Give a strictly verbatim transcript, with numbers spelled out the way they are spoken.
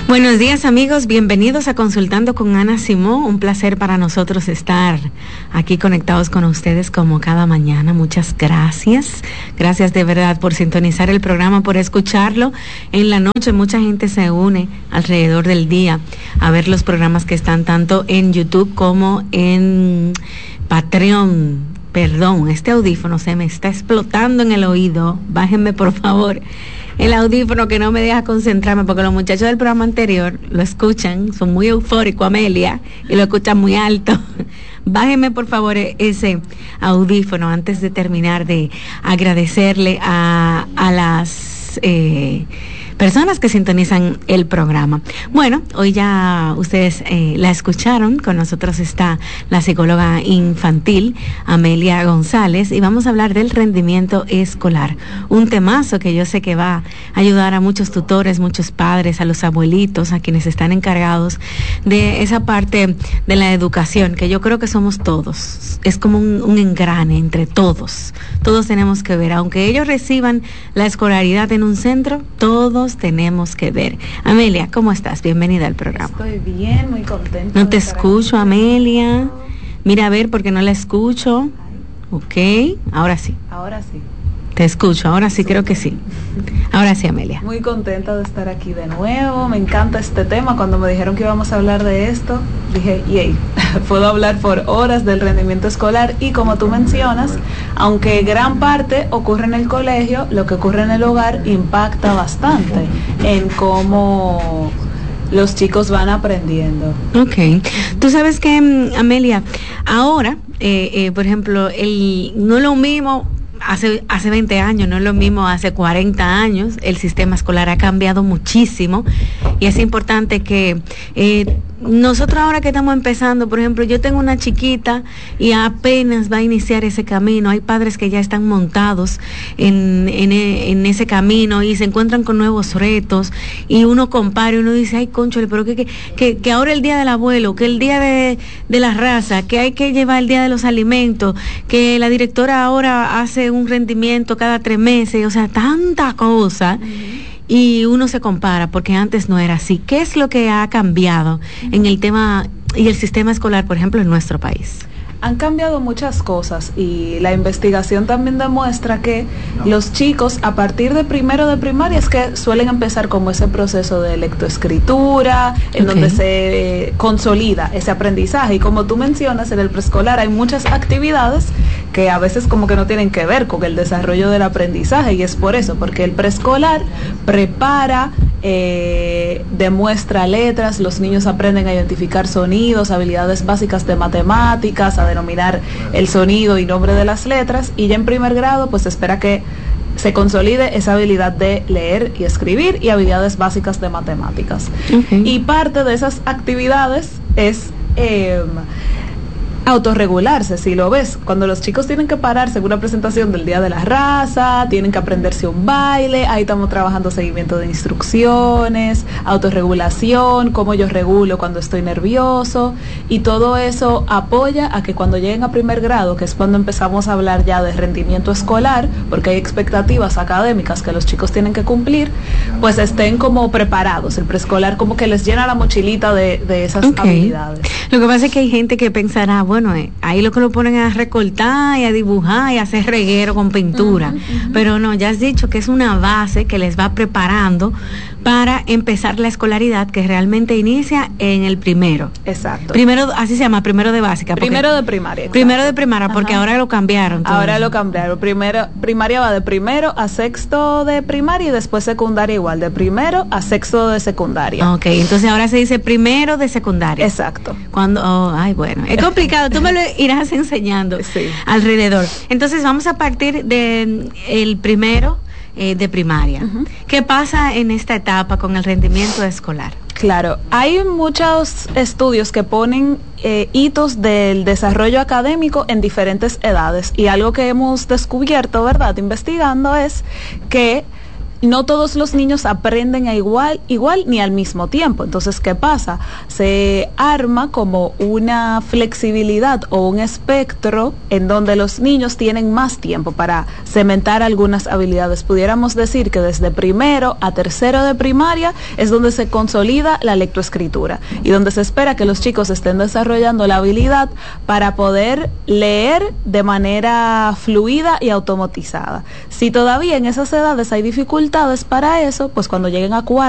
Buenos días, amigos, bienvenidos a Consultando con Ana Simó. Un placer para nosotros estar aquí conectados con ustedes como cada mañana. Muchas gracias. Gracias de verdad por sintonizar el programa, por escucharlo. En la noche mucha gente se une alrededor del día a ver los programas que están tanto en YouTube como en Patreon. Perdón, este audífono se me está explotando en el oído. Bájenme, por favor, el audífono que no me deja concentrarme, porque los muchachos del programa anterior lo escuchan, son muy eufóricos, Amelia, y lo escuchan muy alto. Bájenme, por favor, ese audífono antes de terminar de agradecerle a, a las eh, personas que sintonizan el programa. Bueno, hoy ya ustedes eh, la escucharon. Con nosotros está la psicóloga infantil Amelia González y vamos a hablar del rendimiento escolar, un temazo que yo sé que va a ayudar a muchos tutores, muchos padres, a los abuelitos, a quienes están encargados de esa parte de la educación, que yo creo que somos todos. Es como un, un engrane entre todos. Todos tenemos que ver, aunque ellos reciban la escolaridad en un centro, todos tenemos que ver. Amelia, ¿cómo estás? Bienvenida al programa. Estoy bien, muy contenta. No te escucho, Amelia. Mira a ver, porque no la escucho. Ok, ahora sí. Ahora sí. Te escucho, ahora sí, creo que sí. Ahora sí, Amelia. Muy contenta de estar aquí de nuevo. Me encanta este tema. Cuando me dijeron que íbamos a hablar de esto, dije, yay, puedo hablar por horas del rendimiento escolar. Y como tú mencionas, aunque gran parte ocurre en el colegio, lo que ocurre en el hogar impacta bastante en cómo los chicos van aprendiendo. Ok. Tú sabes que, Amelia, ahora, eh, eh, por ejemplo, el no es lo mismo hace hace veinte años, no es lo mismo hace cuarenta años. El sistema escolar ha cambiado muchísimo y es importante que eh, nosotros ahora que estamos empezando, por ejemplo, yo tengo una chiquita y apenas va a iniciar ese camino. Hay padres que ya están montados en, en, en ese camino y se encuentran con nuevos retos y uno compara y uno dice, ay, cónchale, pero que, que, que, que ahora el día del abuelo, que el día de, de la raza, que hay que llevar el día de los alimentos, que la directora ahora hace un rendimiento cada tres meses, o sea, tanta cosa. Uh-huh. Y uno se compara, porque antes no era así. ¿Qué es lo que ha cambiado en el tema y el sistema escolar, por ejemplo, en nuestro país? Han cambiado muchas cosas y la investigación también demuestra que los chicos a partir de primero de primaria es que suelen empezar como ese proceso de lectoescritura, en okay. donde se eh, consolida ese aprendizaje. Y como tú mencionas, en el preescolar hay muchas actividades que a veces como que no tienen que ver con el desarrollo del aprendizaje, y es por eso, porque el preescolar prepara, eh, demuestra letras, los niños aprenden a identificar sonidos, habilidades básicas de matemáticas, a denominar el sonido y nombre de las letras, y ya en primer grado pues se espera que se consolide esa habilidad de leer y escribir y habilidades básicas de matemáticas. Okay. Y parte de esas actividades es eh, autorregularse, si lo ves, cuando los chicos tienen que pararse en una presentación del Día de la Raza, tienen que aprenderse un baile, ahí estamos trabajando seguimiento de instrucciones, autorregulación, cómo yo regulo cuando estoy nervioso, y todo eso apoya a que cuando lleguen a primer grado, que es cuando empezamos a hablar ya de rendimiento escolar, porque hay expectativas académicas que los chicos tienen que cumplir, pues estén como preparados. El preescolar como que les llena la mochilita de, de esas okay. habilidades. Lo que pasa es que hay gente que pensará, bueno, eh, ahí lo que lo ponen a recortar y a dibujar y a hacer reguero con pintura, uh-huh, uh-huh. pero no, ya has dicho que es una base que les va preparando para empezar la escolaridad, que realmente inicia en el primero. Exacto. Primero, así se llama, primero de básica. Primero de primaria. Exacto. Primero de primaria, porque Ajá. ahora lo cambiaron. Todo. Ahora lo cambiaron. Primero, primaria va de primero a sexto de primaria y después secundaria igual, de primero a sexto de secundaria. Ok, entonces ahora se dice primero de secundaria. Exacto. Cuando, oh, ay, bueno, es complicado, tú me lo irás enseñando sí. alrededor. Entonces vamos a partir de el primero eh, de primaria. Uh-huh. ¿Qué pasa en esta etapa con el rendimiento escolar? Claro, hay muchos estudios que ponen eh, hitos del desarrollo académico en diferentes edades, y algo que hemos descubierto, ¿verdad?, investigando, es que no todos los niños aprenden a igual, igual ni al mismo tiempo. Entonces, ¿qué pasa? Se arma como una flexibilidad o un espectro en donde los niños tienen más tiempo para cementar algunas habilidades. Pudiéramos decir que desde primero a tercero de primaria es donde se consolida la lectoescritura y donde se espera que los chicos estén desarrollando la habilidad para poder leer de manera fluida y automatizada. Si todavía en esas edades hay dificultades para eso, pues cuando lleguen a cuarto